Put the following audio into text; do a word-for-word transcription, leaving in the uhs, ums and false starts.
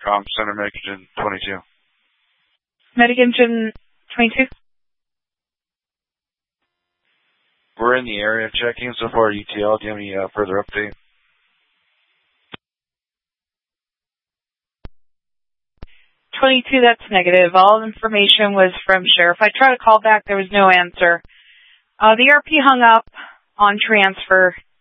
Com Center, Medic twenty-two. Medic Engine twenty-two? We're in the area checking so far at U T L. Do you have any uh, further update? twenty-two, that's negative. All information was from Sheriff. I tried to call back. There was no answer. Uh, the E R P hung up on transfer.